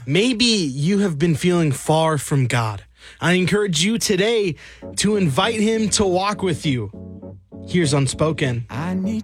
Maybe you have been feeling far from God. I encourage you today to invite him to walk with you. Here's Unspoken. I need